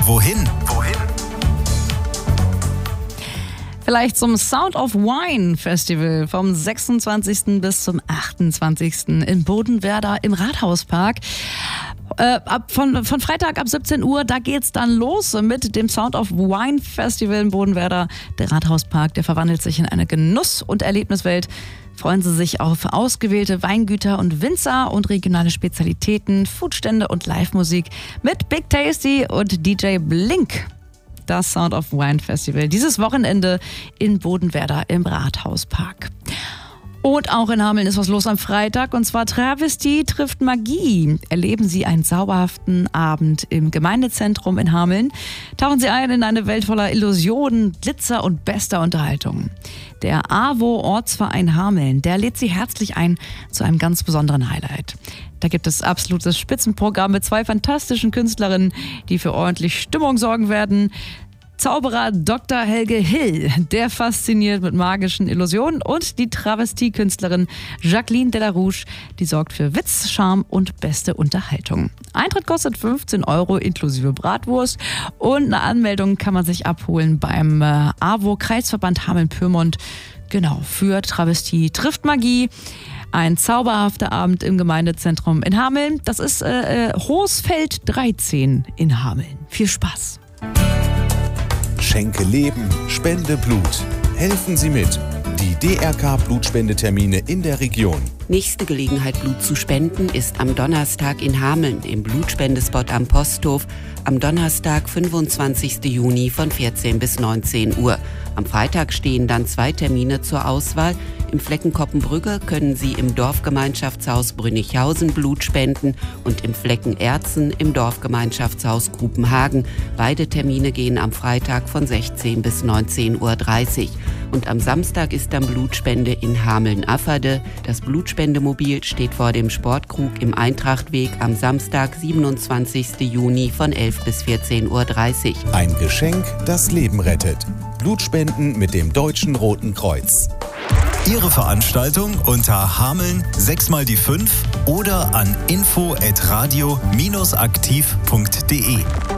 wohin? Vielleicht zum Sound of Wine Festival vom 26. bis zum 28. in Bodenwerder im Rathauspark. Von Freitag ab 17 Uhr, da geht's dann los mit dem Sound of Wine Festival in Bodenwerder. Der Rathauspark, der verwandelt sich in eine Genuss- und Erlebniswelt. Freuen Sie sich auf ausgewählte Weingüter und Winzer und regionale Spezialitäten, Foodstände und Live-Musik mit Big Tasty und DJ Blink. Das Sound of Wine Festival dieses Wochenende in Bodenwerder im Rathauspark. Und auch in Hameln ist was los am Freitag, und zwar Travestie trifft Magie. Erleben Sie einen zauberhaften Abend im Gemeindezentrum in Hameln. Tauchen Sie ein in eine Welt voller Illusionen, Glitzer und bester Unterhaltung. Der AWO Ortsverein Hameln, der lädt Sie herzlich ein zu einem ganz besonderen Highlight. Da gibt es absolutes Spitzenprogramm mit 2 fantastischen Künstlerinnen, die für ordentlich Stimmung sorgen werden. Zauberer Dr. Helge Hill, der fasziniert mit magischen Illusionen, und die Travestie-Künstlerin Jacqueline Delarouche, die sorgt für Witz, Charme und beste Unterhaltung. Eintritt kostet 15 € inklusive Bratwurst, und eine Anmeldung kann man sich abholen beim AWO Kreisverband Hameln-Pyrmont. Genau, für Travestie trifft Magie. Ein zauberhafter Abend im Gemeindezentrum in Hameln. Das ist Hohsfeld 13 in Hameln. Viel Spaß! Schenke Leben, spende Blut. Helfen Sie mit. Die DRK-Blutspendetermine in der Region. Nächste Gelegenheit, Blut zu spenden, ist am Donnerstag in Hameln im Blutspendespot am Posthof. Am Donnerstag, 25. Juni von 14 bis 19 Uhr. Am Freitag stehen dann 2 Termine zur Auswahl. Im Flecken Koppenbrügge können Sie im Dorfgemeinschaftshaus Brünnichhausen Blut spenden und im Flecken Erzen im Dorfgemeinschaftshaus Grupenhagen. Beide Termine gehen am Freitag von 16 bis 19:30 Uhr. Und am Samstag ist dann Blutspende in Hameln-Afferde. Das Blutspendemobil steht vor dem Sportkrug im Eintrachtweg am Samstag, 27. Juni von 11 bis 14:30 Uhr. Ein Geschenk, das Leben rettet. Blutspenden mit dem Deutschen Roten Kreuz. Ihre Veranstaltung unter Hameln 6x5 oder an info@radio-aktiv.de.